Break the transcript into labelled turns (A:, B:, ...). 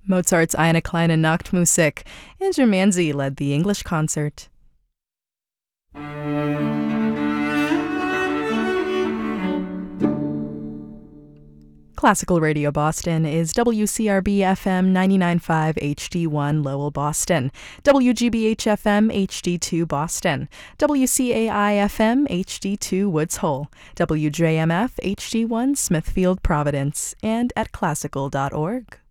A: Mozart's Eine kleine Nachtmusik, and Germanzi led the English concert. Classical Radio Boston is WCRB-FM 99.5 HD1 Lowell, Boston, WGBH-FM HD2 Boston, WCAI-FM HD2 Woods Hole, WJMF HD1 Smithfield, Providence, and at classical.org.